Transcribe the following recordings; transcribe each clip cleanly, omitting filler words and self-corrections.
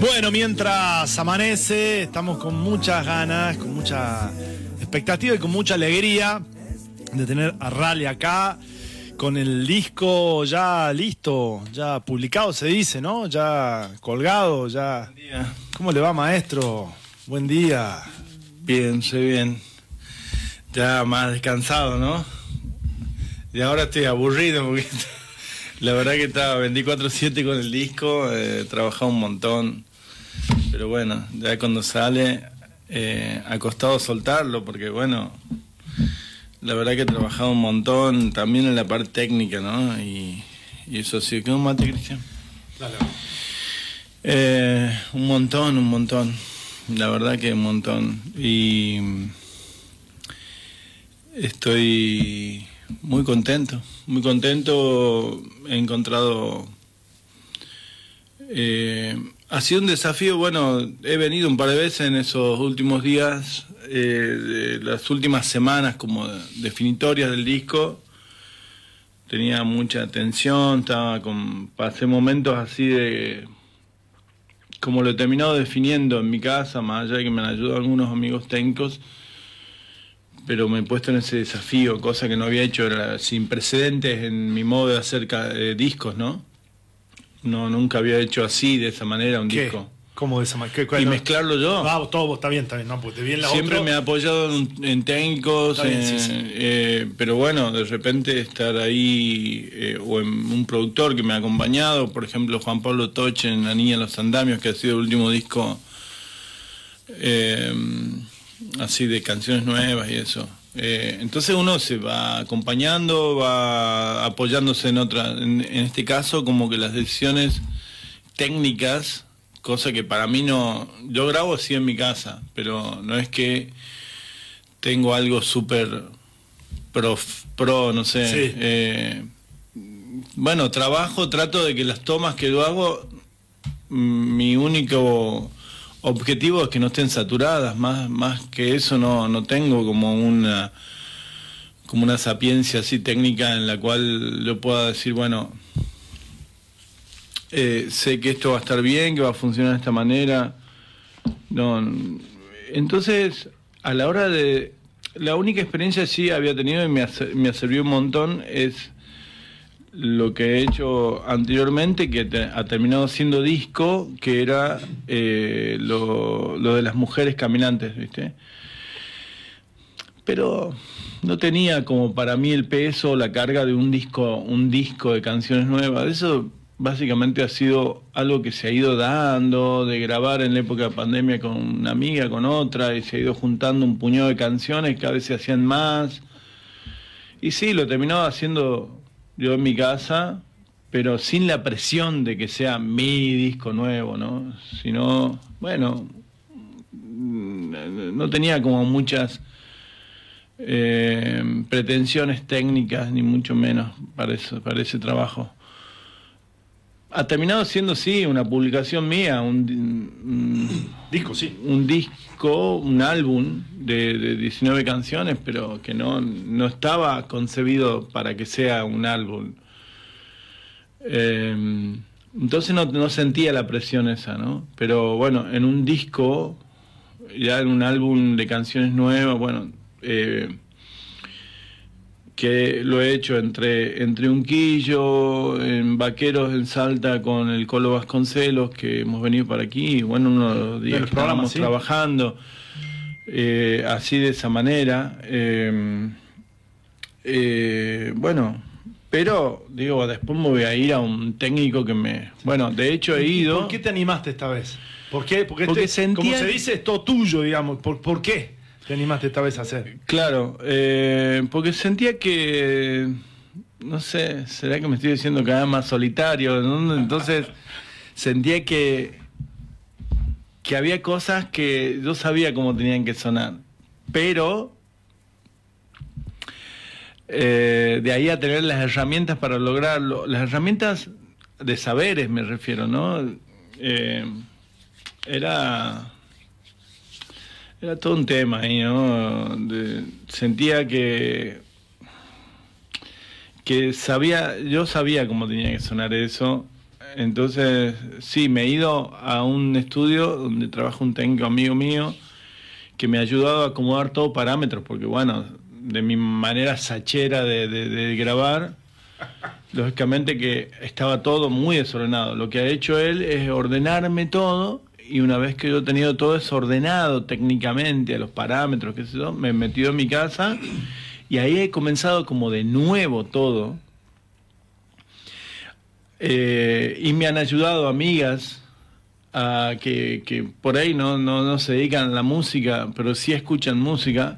Bueno, mientras amanece, estamos con muchas ganas, con mucha expectativa y con mucha alegría de tener a Rally acá, con el disco ya listo, ya publicado se dice, ¿no? Ya colgado, ya... Buen día. ¿Cómo le va, maestro? Buen día. Bien, sé bien. Ya más descansado, ¿no? Y ahora estoy aburrido porque la verdad que estaba 24/7 con el disco, trabajaba un montón. Pero bueno, ya cuando sale, ha costado soltarlo porque bueno, la verdad que he trabajado un montón también en la parte técnica, ¿no? Y eso sí, ¿qué un mate, Cristian? Dale. Un montón. La verdad que un montón. Y estoy muy contento. He encontrado... ha sido un desafío, bueno, he venido un par de veces en esos últimos días, de las últimas semanas como definitorias del disco. Tenía mucha tensión, pasé momentos así de... como lo he terminado definiendo en mi casa, más allá de que me han ayudado algunos amigos técnicos, pero me he puesto en ese desafío, cosa que no había hecho, era sin precedentes en mi modo de hacer discos, ¿no? No, nunca había hecho así, de esa manera, un disco. ¿Cómo de esa manera? Y mezclarlo yo. Ah, todo está bien, no, porque te vi en la Siempre otra... me ha apoyado en técnicos, bien, sí. Pero bueno, de repente estar ahí, o en un productor que me ha acompañado, por ejemplo Juan Pablo Toche en La Niña en los Andamios, que ha sido el último disco así de canciones nuevas y eso. Entonces uno se va acompañando, va apoyándose en este caso como que las decisiones técnicas, cosa que para mí no, yo grabo así en mi casa, pero no es que tengo algo súper pro, no sé. Sí. Bueno, trato de que las tomas que yo hago, mi único objetivo es que no estén saturadas, más que eso no tengo como una sapiencia así técnica en la cual yo pueda decir, bueno, sé que esto va a estar bien, que va a funcionar de esta manera. No, entonces, a la hora de... La única experiencia sí había tenido y me ha servido un montón es lo que he hecho anteriormente, que ha terminado siendo disco, que era lo de las mujeres caminantes, ¿viste? Pero no tenía como para mí el peso, la carga de un disco de canciones nuevas. Eso básicamente ha sido algo que se ha ido dando, de grabar en la época de pandemia con una amiga, con otra, y se ha ido juntando un puñado de canciones, cada vez se hacían más. Y sí, lo he terminado haciendo yo en mi casa, pero sin la presión de que sea mi disco nuevo, ¿no? Sino, bueno, no tenía como muchas pretensiones técnicas, ni mucho menos para ese trabajo. Ha terminado siendo, sí, una publicación mía, un disco, sí. Un disco, un álbum de 19 canciones, pero que no estaba concebido para que sea un álbum. Entonces no sentía la presión esa, ¿no? Pero bueno, en un disco, ya en un álbum de canciones nuevas, bueno, que lo he hecho entre Unquillo, en Vaqueros en Salta con el Colo Vasconcelos, que hemos venido para aquí, y bueno, uno de los días que estábamos trabajando, así de esa manera. Bueno, pero digo, después me voy a ir a un técnico que bueno, de hecho he ido. ¿Por qué te animaste esta vez? ¿Por qué? Porque como se dice, es todo tuyo, digamos. ¿Por qué te animaste esta vez a hacer? Claro, porque sentía que, no sé, será que me estoy diciendo cada vez más solitario, ¿no? Entonces sentía que había cosas que yo sabía cómo tenían que sonar, pero de ahí a tener las herramientas para lograrlo, las herramientas de saberes me refiero, ¿no? Era todo un tema ahí, ¿no? Sentía que yo sabía cómo tenía que sonar eso, Entonces, sí, me he ido a un estudio donde trabaja un técnico amigo mío que me ha ayudado a acomodar todos parámetros, porque bueno, de mi manera sachera de grabar, lógicamente que estaba todo muy desordenado. Lo que ha hecho él es ordenarme todo, y una vez que yo he tenido todo desordenado técnicamente, a los parámetros, qué sé yo, me he metido en mi casa y ahí he comenzado como de nuevo todo. Y me han ayudado amigas que por ahí no se dedican a la música, pero sí escuchan música,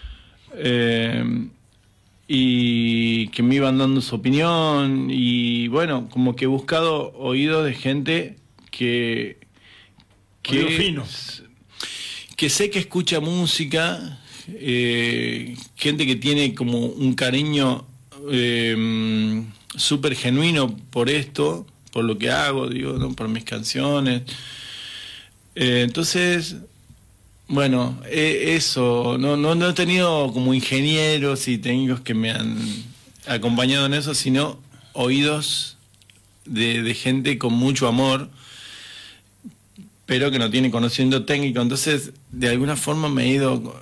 y que me iban dando su opinión, y bueno, como que he buscado oídos de gente Oído fino. que sé que escucha música, gente que tiene como un cariño súper genuino por esto, por lo que hago, digo, ¿no? Por mis canciones. Entonces, bueno, eso, no he tenido como ingenieros y técnicos que me han acompañado en eso, sino oídos de gente con mucho amor, pero que no tiene conocimiento técnico. Entonces, de alguna forma me he ido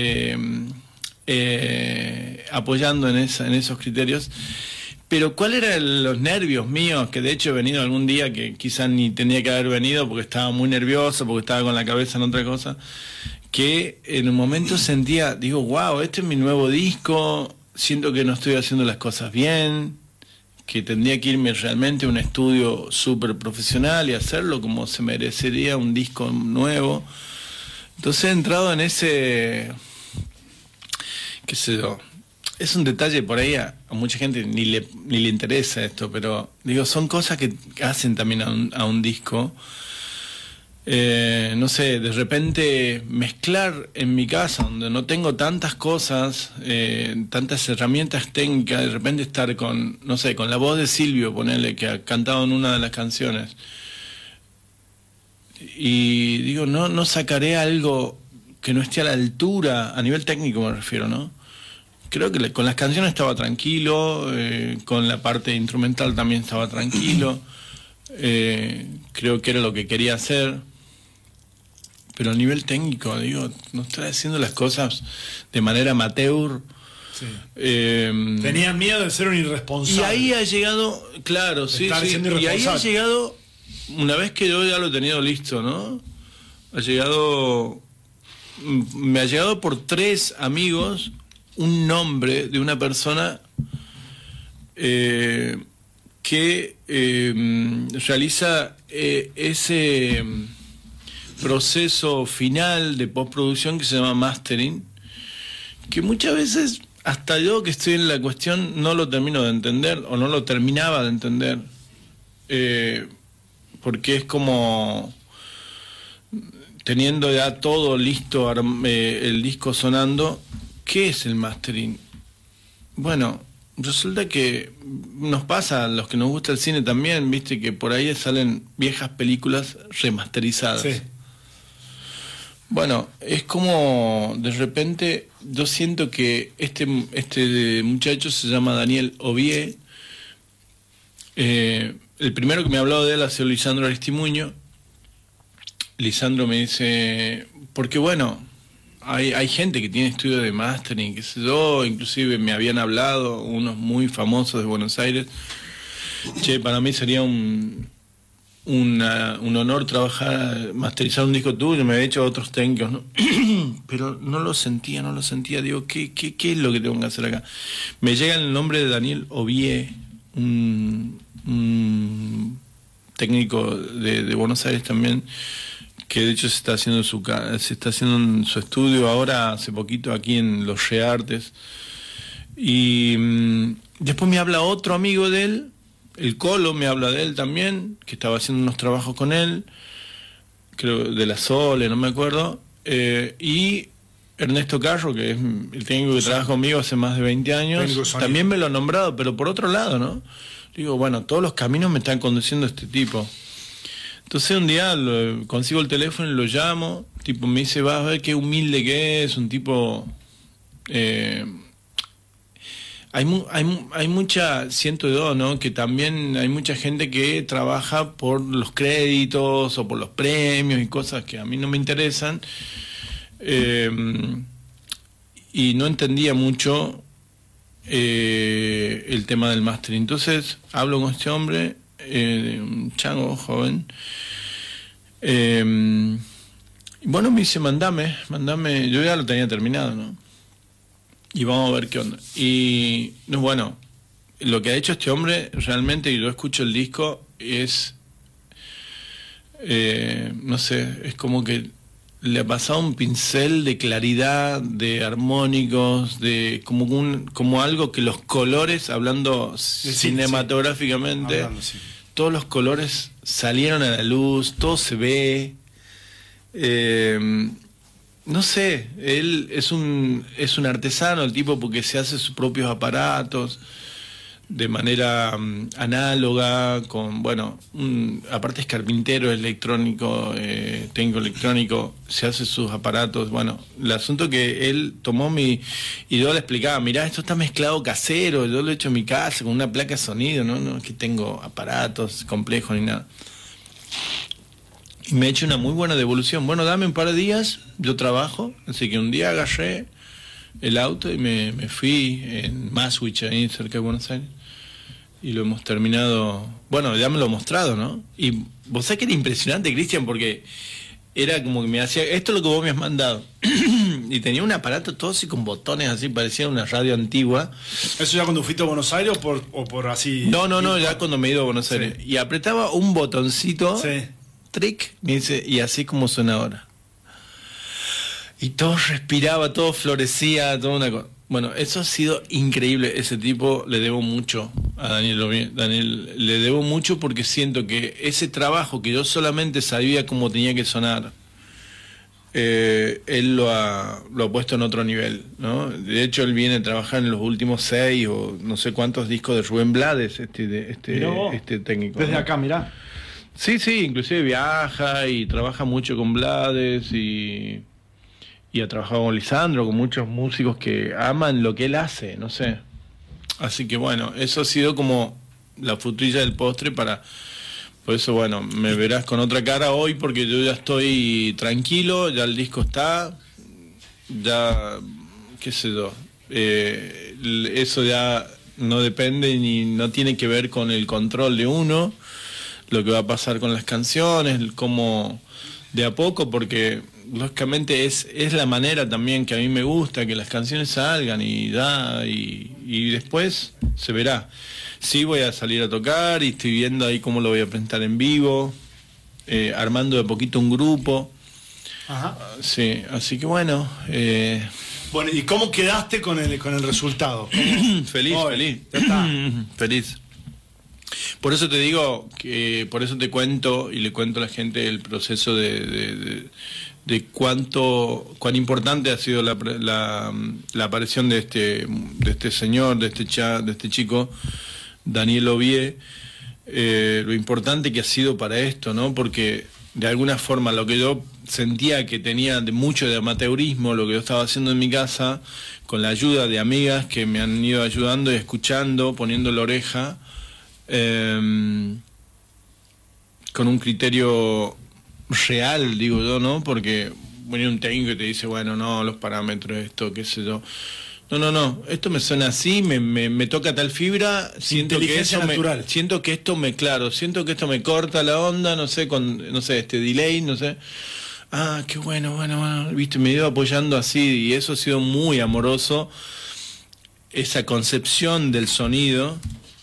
apoyando en esos criterios. Pero ¿cuáles eran los nervios míos? Que de hecho he venido algún día que quizás ni tenía que haber venido porque estaba muy nervioso, porque estaba con la cabeza en otra cosa, que en un momento sentía, digo, wow, este es mi nuevo disco, siento que no estoy haciendo las cosas bien, que tendría que irme realmente a un estudio súper profesional y hacerlo como se merecería un disco nuevo. Entonces he entrado en ese, qué sé yo, es un detalle por ahí, a mucha gente ni le interesa esto, pero digo, son cosas que hacen también a un disco. No sé, de repente mezclar en mi casa, donde no tengo tantas cosas, tantas herramientas técnicas, de repente estar con, no sé, con la voz de Silvio, ponele, que ha cantado en una de las canciones, y digo, no sacaré algo que no esté a la altura, a nivel técnico me refiero, ¿no? Creo que con las canciones estaba tranquilo, con la parte instrumental también estaba tranquilo, creo que era lo que quería hacer, pero a nivel técnico, digo, no estoy haciendo las cosas de manera amateur. Sí. Tenían miedo de ser un irresponsable. Y ahí ha llegado, claro, sí, y ahí ha llegado, una vez que yo ya lo he tenido listo, ¿no? Me ha llegado por 3 amigos un nombre de una persona que realiza ese proceso final de postproducción que se llama mastering, que muchas veces hasta yo que estoy en la cuestión no lo termino de entender, o no lo terminaba de entender, porque es como teniendo ya todo listo, el disco sonando. ¿Qué es el mastering? Bueno, resulta que nos pasa a los que nos gusta el cine también, viste, que por ahí salen viejas películas remasterizadas. Sí. Bueno, es como de repente yo siento que este muchacho se llama Daniel Ovié. El primero que me ha hablado de él ha sido Lisandro Aristimuño. Lisandro me dice, porque bueno, hay gente que tiene estudio de mastering, qué sé yo, inclusive me habían hablado unos muy famosos de Buenos Aires. Che, para mí sería un honor trabajar, masterizar un disco tuyo, me había hecho otros técnicos, ¿no? Pero no lo sentía, digo, ¿qué es lo que tengo que hacer acá? Me llega el nombre de Daniel Ovié, un técnico de Buenos Aires también, que de hecho se está haciendo en su estudio ahora, hace poquito, aquí en Los Reartes. Y después me habla otro amigo de él, el Colo, me habla de él también, que estaba haciendo unos trabajos con él, creo de la Sole, no me acuerdo, y Ernesto Carro, que es el técnico que trabaja conmigo hace más de 20 años, también me lo ha nombrado, pero por otro lado, ¿no? Digo, bueno, todos los caminos me están conduciendo a este tipo. Entonces un día consigo el teléfono y lo llamo, tipo me dice, vas a ver qué humilde que es, un tipo hay mucha, siento yo, ¿no? Que también hay mucha gente que trabaja por los créditos o por los premios y cosas que a mí no me interesan. Y no entendía mucho el tema del máster. Entonces hablo con este hombre, un chango joven. Bueno, me dice, mandame, yo ya lo tenía terminado, ¿no? Y vamos a ver qué onda. Y no, bueno, lo que ha hecho este hombre, realmente, y yo escucho el disco, es, no sé, es como que le ha pasado un pincel de claridad, de armónicos, de como algo que los colores, hablando cinematográficamente, Hablando, sí. Todos los colores salieron a la luz, todo se ve. No sé, él es un artesano, el tipo, porque se hace sus propios aparatos de manera análoga, con, bueno, aparte es carpintero, electrónico, técnico electrónico, se hace sus aparatos. Bueno, el asunto que él tomó y yo le explicaba, mirá, esto está mezclado casero, yo lo he hecho en mi casa con una placa de sonido, no es que tengo aparatos complejos ni nada. Y me ha hecho una muy buena devolución. Bueno, dame un par de días, yo trabajo, así que un día agarré el auto y me fui en Maswich, ahí cerca de Buenos Aires, y lo hemos terminado. Bueno, ya me lo he mostrado, ¿no? Y vos sabés que era impresionante, Cristian, porque era como que me hacía, esto es lo que vos me has mandado, y tenía un aparato todo así con botones, así parecía una radio antigua. ¿Eso ya cuando fuiste a Buenos Aires o por así? No, ya cuando me he ido a Buenos Aires. Sí. Y apretaba un botoncito, Sí. trick, me dice, y así como suena ahora. Y todo respiraba, todo florecía, toda una cosa. Bueno, eso ha sido increíble. Ese tipo, le debo mucho a Daniel, le debo mucho porque siento que ese trabajo que yo solamente sabía cómo tenía que sonar, él lo ha puesto en otro nivel, ¿no? De hecho, él viene a trabajar en los últimos 6 o no sé cuántos discos de Rubén Blades, este técnico. Desde ¿no? acá, mirá. Sí, inclusive viaja y trabaja mucho con Blades y ha trabajado con Lisandro, con muchos músicos que aman lo que él hace, no sé. Así que bueno, eso ha sido como la frutilla del postre por eso bueno, me verás con otra cara hoy porque yo ya estoy tranquilo, ya el disco está, ya, qué sé yo, eso ya no depende ni no tiene que ver con el control de uno, lo que va a pasar con las canciones, cómo de a poco, porque lógicamente es la manera también que a mí me gusta, que las canciones salgan y después se verá. Sí, voy a salir a tocar y estoy viendo ahí cómo lo voy a presentar en vivo, armando de poquito un grupo. Ajá. Sí, así que bueno. Bueno, ¿y cómo quedaste con el resultado? Feliz. Ya está. Feliz. Por eso te digo, por eso te cuento y le cuento a la gente el proceso de cuán importante ha sido la aparición de este señor, de este chico, Daniel Ovié, lo importante que ha sido para esto, ¿no? Porque de alguna forma lo que yo sentía que tenía mucho de amateurismo, lo que yo estaba haciendo en mi casa, con la ayuda de amigas que me han ido ayudando y escuchando, poniendo la oreja, con un criterio real, digo yo, ¿no? Porque viene un técnico y te dice, bueno, no, los parámetros, esto, qué sé yo. No, esto me suena así, me toca tal fibra, siento que esto me corta la onda, no sé, este delay, no sé. Ah, qué bueno, viste, me iba apoyando así y eso ha sido muy amoroso, esa concepción del sonido.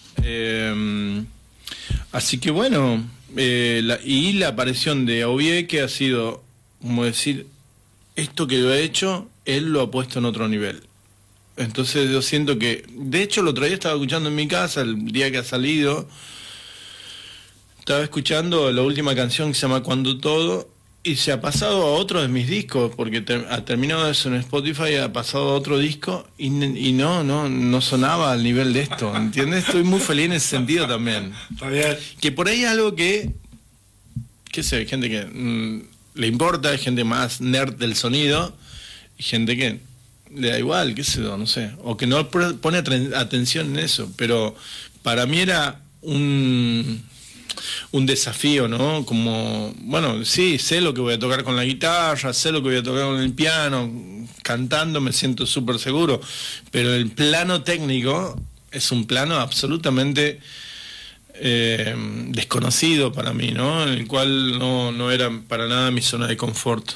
Así que bueno, la aparición de Ovié, que ha sido, como decir, esto que yo he hecho, él lo ha puesto en otro nivel. Entonces yo siento que, de hecho el otro día estaba escuchando en mi casa, el día que ha salido, estaba escuchando la última canción que se llama Cuando Todo, y se ha pasado a otro de mis discos, porque ha terminado eso en Spotify, ha pasado a otro disco, y no sonaba al nivel de esto, ¿entiendes? Estoy muy feliz en ese sentido también. Está bien. Que por ahí es algo que sé, hay gente que le importa, hay gente más nerd del sonido, y gente que le da igual, qué sé yo, no sé, o que no pone atención en eso, pero para mí era un desafío, ¿no? Como, bueno, sí, sé lo que voy a tocar con la guitarra, sé lo que voy a tocar con el piano, cantando me siento súper seguro, pero el plano técnico es un plano absolutamente desconocido para mí, ¿no? En el cual no era para nada mi zona de confort.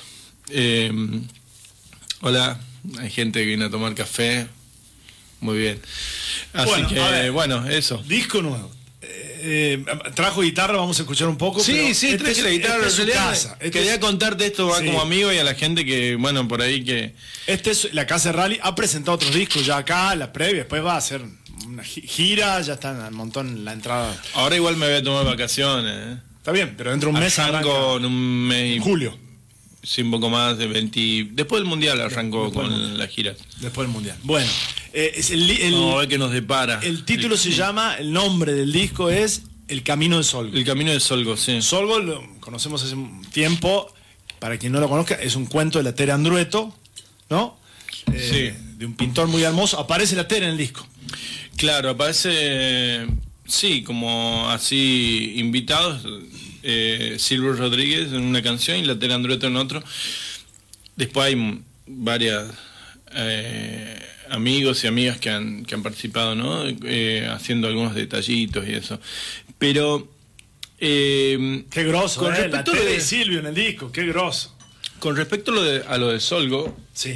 Hola, hay gente que viene a tomar café. Muy bien. Así Bueno, que, bueno, eso. Disco nuevo. Trajo guitarra, vamos a escuchar un poco. Sí, pero sí, traje la guitarra. Esta es su casa. Quería contarte esto Sí. como amigo y a la gente que, bueno, por ahí que... Esta es la casa de Rally. Ha presentado otros discos ya acá, la previa. Después va a hacer una gira. Ya está un montón la entrada. Ahora igual me voy a tomar vacaciones, ¿eh? Está bien, pero dentro de un mes Arranco en un mes. en julio. Sí, un poco más de 20... Después del Mundial arranco con la gira. Después del mundial. Bueno, es Vamos a ver qué nos depara. el título se llama, el nombre del disco es El Camino de Solgo. El Camino de Solgo, sí. Solgo lo conocemos hace un tiempo. Para quien no lo conozca, es un cuento de la Tere Andrueto, ¿no? Sí. De un pintor muy hermoso. Aparece la Tere en el disco. Claro, aparece, sí, como así invitados, Silvio Rodríguez en una canción y la Tere Andrueto en otro. Después hay varias amigos y amigas que han participado, ¿no? Haciendo algunos detallitos y eso. Pero... Qué grosso, con la respecto Tere y Silvio en el disco, qué grosso. Con respecto a lo de Solgo, Sí.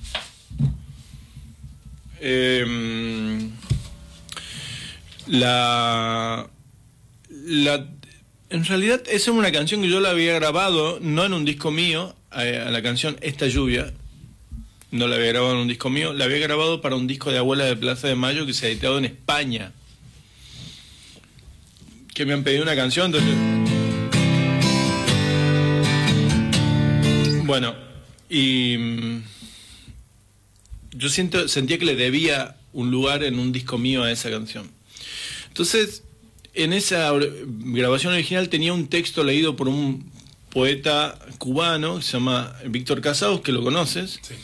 En realidad esa es una canción que yo la había grabado, no en un disco mío, a la canción Esta Lluvia, no la había grabado en un disco mío, la había grabado para un disco de Abuela de Plaza de Mayo que se ha editado en España. Que me han pedido una canción, entonces... Bueno, y yo sentía que le debía un lugar en un disco mío a esa canción. Entonces, en esa grabación original tenía un texto leído por un poeta cubano que se llama Víctor Casados, que lo conoces. Sí.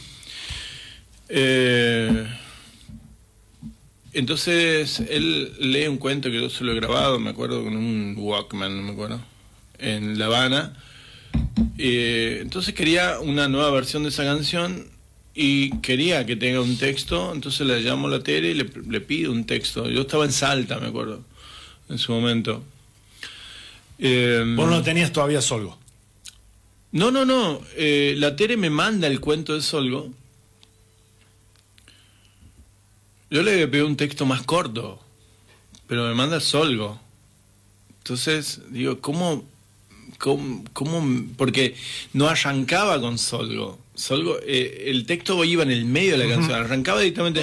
Entonces, él lee un cuento que yo se lo he grabado, me acuerdo, con un Walkman, no me acuerdo, en La Habana. Entonces quería una nueva versión de esa canción y quería que tenga un texto, entonces le llamo a la Tere y le pido un texto. Yo estaba en Salta, me acuerdo, en su momento. Vos no tenías todavía Solgo. No. La Tere me manda el cuento de Solgo. Yo le pedí un texto más corto, pero me manda Solgo. Entonces, digo, ¿cómo? Porque no arrancaba con Solgo. Solgo, el texto iba en el medio de la canción, arrancaba directamente.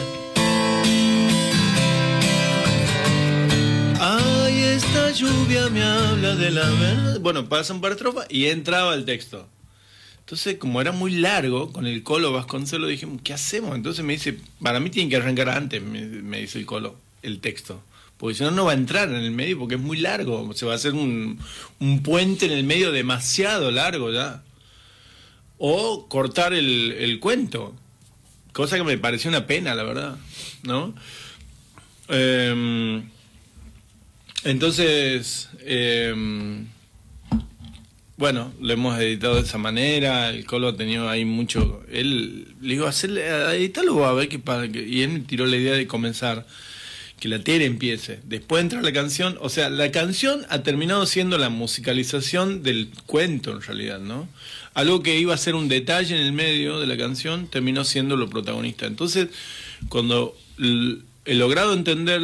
Ay, esta lluvia me habla de la verdad. Bueno, pasa un par de estrofas y entraba el texto. Entonces, como era muy largo, con el Colo Vasconcelos dije, ¿qué hacemos? Entonces me dice, para mí tiene que arrancar antes, me dice el Colo, el texto. Porque si no, no va a entrar en el medio porque es muy largo. Se va a hacer un puente en el medio demasiado largo ya. O cortar el cuento. Cosa que me pareció una pena, la verdad, ¿no? Entonces... bueno, lo hemos editado de esa manera, el Colo ha tenido ahí mucho... Él le digo, editarlo a ver qué pasa. Y él me tiró la idea de comenzar, que la Tere empiece. Después entra la canción, o sea, la canción ha terminado siendo la musicalización del cuento en realidad, ¿no? Algo que iba a ser un detalle en el medio de la canción terminó siendo lo protagonista. Entonces, cuando he logrado entender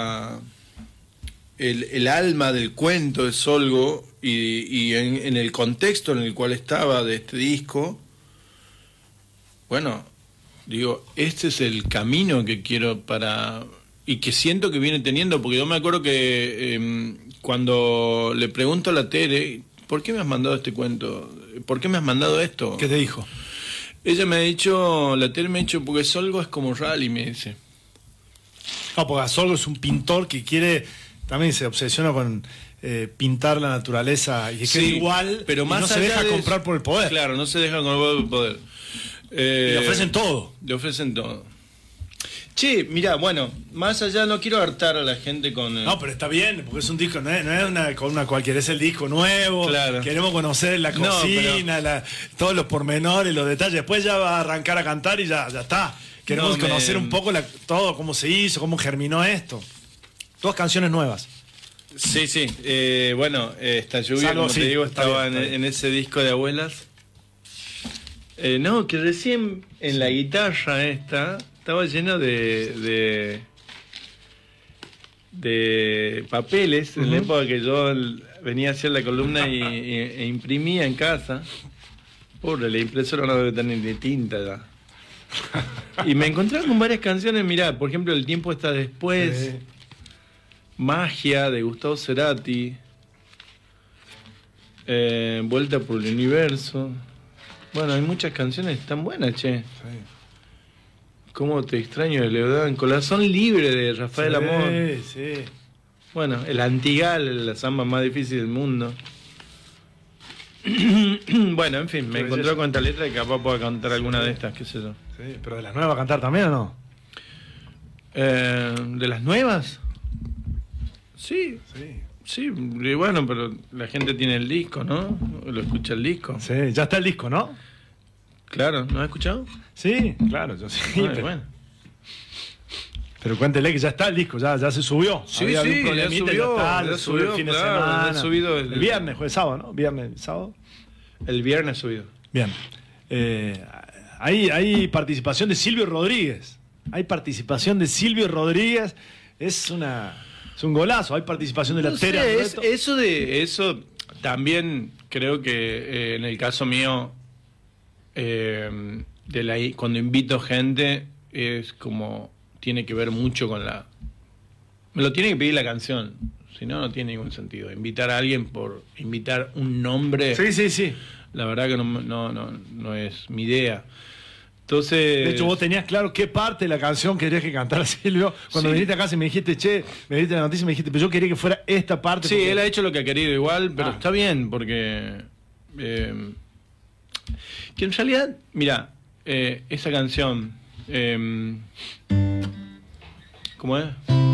el alma del cuento de Solgo y en el contexto en el cual estaba de este disco, bueno, digo, este es el camino que quiero para... y que siento que viene teniendo, porque yo me acuerdo que cuando le pregunto a la Tere, ¿por qué me has mandado este cuento? ¿Por qué me has mandado esto? ¿Qué te dijo? Ella me ha dicho, la Tere me ha dicho, porque Solgo es como Rally, me dice. No, porque Solgo es un pintor que quiere... También se obsesiona con pintar la naturaleza y es que Sí, es igual, pero más no se allá deja de comprar eso, por el poder. Claro, no se deja comprar por el poder. Y le ofrecen todo. Le ofrecen todo. Che, mirá, bueno, más allá no quiero hartar a la gente con... No, pero está bien, porque es un disco, no es con una cualquiera, es el disco nuevo. Claro. Queremos conocer la cocina, todos los pormenores, los detalles. Después ya va a arrancar a cantar y ya está. Queremos conocer un poco todo, cómo se hizo, cómo germinó esto. Todas canciones nuevas. Sí. Bueno, esta lluvia, como te digo, estaba en ese disco de Abuelas. No, que recién en la guitarra estaba lleno de papeles en la época que yo venía a hacer la columna e imprimía en casa. Pobre, la impresora no debe tener ni tinta ya. Y me encontraba con varias canciones, mirá, por ejemplo, El tiempo está después, Magia de Gustavo Cerati, Vuelta por el universo. Bueno, hay muchas canciones tan buenas, che. Sí. Cómo te extraño de Leodán, Corazón libre de Rafael Amor. Sí. Bueno, El Antigal, la samba más difícil del mundo. Bueno, en fin, me encontré con esta letra y capaz pueda cantar alguna de estas, qué sé yo. Sí, pero de las nuevas va a cantar también, ¿o no? ¿De las nuevas? Sí, y bueno, pero la gente tiene el disco, ¿no? Lo escucha el disco. Sí, ya está el disco, ¿no? Claro, ¿no has escuchado? Sí, claro, yo sí. Bueno. Pero cuéntele que ya está el disco, ya se subió. Sí, ya subió el fin de semana. Subido el viernes, fue el sábado, ¿no? Sábado. El viernes subido. Bien. Hay participación de Silvio Rodríguez. Es un golazo. Hay participación de la Tera. Eso también creo que en el caso mío, cuando invito gente, es como tiene que ver mucho con me lo tiene que pedir la canción, si no, no tiene ningún sentido. Invitar a alguien por invitar un nombre, sí. La verdad que no es mi idea. Entonces, de hecho, vos tenías claro qué parte de la canción querías que cantara Silvio. Cuando viniste acá, me dijiste, me diste la noticia y me dijiste, pero yo quería que fuera esta parte. Sí, él ha hecho lo que ha querido igual, pero está bien, porque que en realidad, mira, esa canción, ¿cómo es?